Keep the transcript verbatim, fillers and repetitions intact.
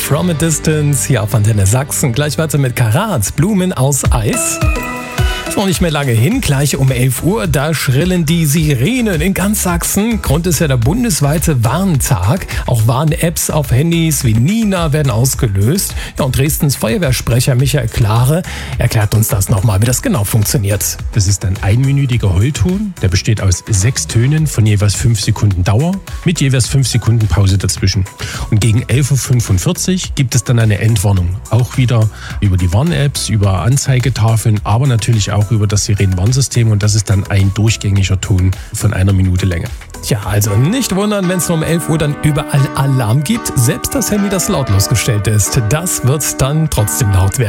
From a Distance hier auf Antenne Sachsen. Gleich weiter mit Karat, Blumen aus Eis. Ist noch nicht mehr lange hin, gleich um elf Uhr, da schrillen die Sirenen in ganz Sachsen. Grund ist ja der bundesweite Warntag. Auch Warn-Apps auf Handys wie Nina werden ausgelöst. Ja, und Dresdens Feuerwehrsprecher Michael Klare erklärt uns das nochmal, wie das genau funktioniert. Das ist ein einminütiger Heulton, der besteht aus sechs Tönen von jeweils fünf Sekunden Dauer mit jeweils fünf Sekunden Pause dazwischen. Und gegen elf Uhr fünfundvierzig gibt es dann eine Endwarnung. Auch wieder über die Warn-Apps, über Anzeigetafeln, aber natürlich auch über das Sirenenwarnsystem, und das ist dann ein durchgängiger Ton von einer Minute Länge. Tja, also nicht wundern, wenn es um elf Uhr dann überall Alarm gibt. Selbst das Handy, das lautlos gestellt ist, das wird dann trotzdem laut werden.